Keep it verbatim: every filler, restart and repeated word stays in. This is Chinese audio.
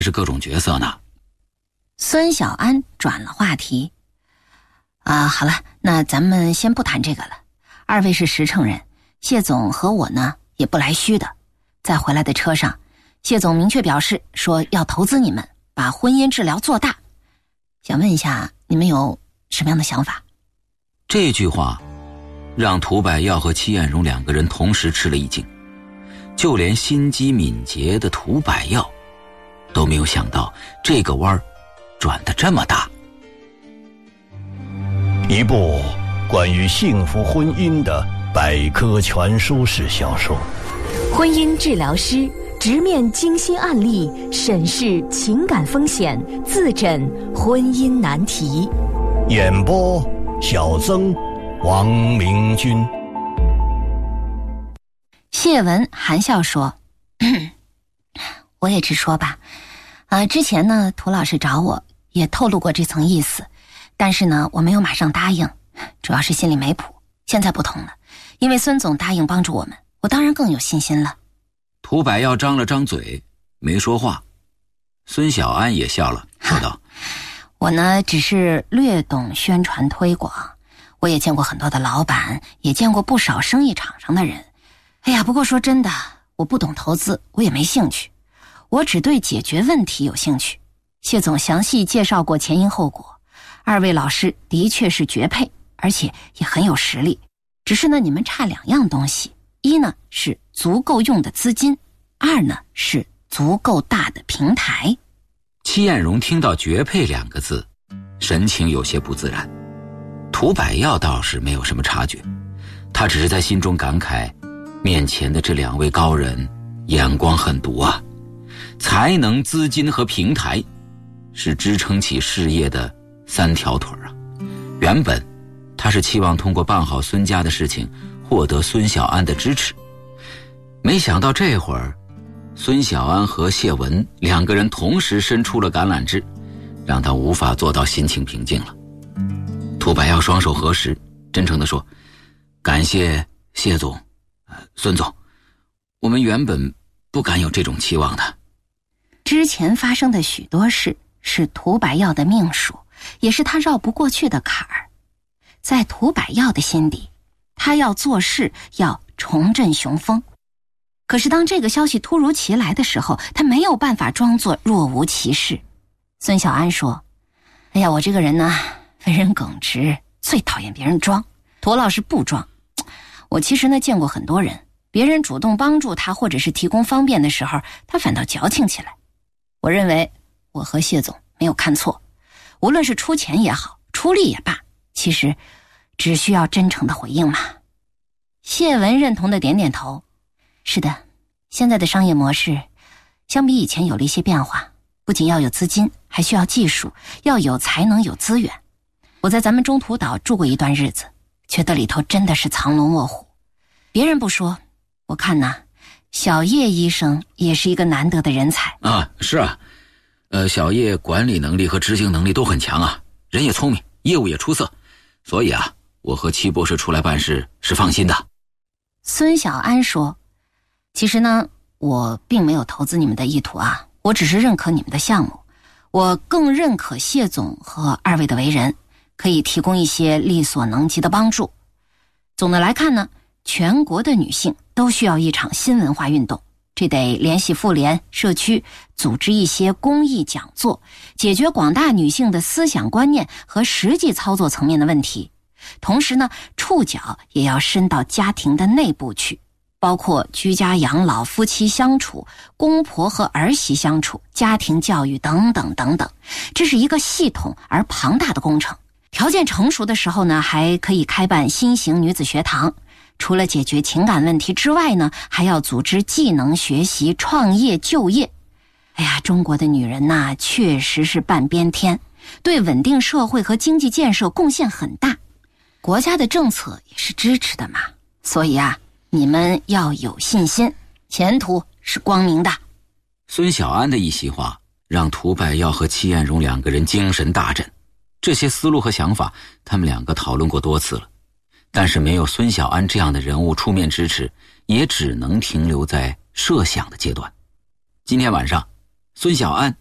是各种角色呢。 孙小安转了话题。啊，好了，那咱们先不谈这个了。二位是实诚人，谢总和我呢也不来虚的。在回来的车上，谢总明确表示说要投资你们，把婚姻治疗做大。想问一下，你们有什么样的想法？ 这句话让涂百耀和戚艳荣两个人同时吃了一惊，就连心机敏捷的涂百耀都没有想到这个弯儿转得这么大。 一部关于幸福婚姻的百科全书式小说， 婚姻治疗师直面精心案例，审视情感风险，自诊婚姻难题。 演播小曾、王明君。 谢文含笑说，我也直说吧，呃，之前呢涂老师找我也透露过这层意思，但是呢我没有马上答应，主要是心里没谱。现在不同了，因为孙总答应帮助我们，我当然更有信心了。 涂百耀张了张嘴没说话，孙小安也笑了，说道， 我呢只是略懂宣传推广，我也见过很多的老板，也见过不少生意场上的人。哎呀，不过说真的，我不懂投资，我也没兴趣，我只对解决问题有兴趣。谢总详细介绍过前因后果，二位老师的确是绝配，而且也很有实力。只是呢你们差两样东西，一呢是足够用的资金，二呢是足够大的平台。 戚艳荣听到绝配两个字，神情有些不自然。涂百耀倒是没有什么察觉，他只是在心中感慨，面前的这两位高人眼光狠毒啊，才能、资金和平台是支撑起事业的三条腿啊。原本他是期望通过办好孙家的事情获得孙小安的支持，没想到这会儿孙小安和谢文两个人同时伸出了橄榄枝，让他无法做到心情平静了。涂百耀双手合十，真诚地说，感谢谢总、呃、孙总，我们原本不敢有这种期望的。 之前发生的许多事是涂百耀的命数，也是他绕不过去的坎儿。在涂百耀的心底，他要做事要重振雄风。可是当这个消息突如其来的时候，他没有办法装作若无其事。孙小安说，哎呀，我这个人呢为人耿直，最讨厌别人装。涂老师不装，我其实呢见过很多人，别人主动帮助他或者是提供方便的时候，他反倒矫情起来。我认为我和谢总没有看错，无论是出钱也好，出力也罢，其实只需要真诚的回应嘛。谢文认同的点点头，是的，现在的商业模式相比以前有了一些变化，不仅要有资金，还需要技术，要有才能，有资源。我在咱们中途岛住过一段日子，觉得里头真的是藏龙卧虎。别人不说，我看呐，小叶医生也是一个难得的人才啊。是啊，呃，小叶管理能力和执行能力都很强啊，人也聪明，业务也出色，所以啊，我和戚博士出来办事是放心的。 孙小安说，其实呢我并没有投资你们的意图啊，我只是认可你们的项目，我更认可谢总和二位的为人，可以提供一些力所能及的帮助。总的来看呢，全国的女性都需要一场新文化运动，这得联系妇联、社区，组织一些公益讲座，解决广大女性的思想观念和实际操作层面的问题。同时呢，触角也要伸到家庭的内部去，包括居家养老、夫妻相处、公婆和儿媳相处、家庭教育等等等等。这是一个系统而庞大的工程。条件成熟的时候呢，还可以开办新型女子学堂。除了解决情感问题之外呢，还要组织技能学习、创业、就业。哎呀，中国的女人呐，确实是半边天，对稳定社会和经济建设贡献很大。国家的政策也是支持的嘛，所以啊，你们要有信心，前途是光明的。 孙小安的一席话让涂百耀和戚艳荣两个人精神大振，这些思路和想法他们两个讨论过多次了，但是没有孙小安这样的人物出面支持，也只能停留在设想的阶段。今天晚上，孙小安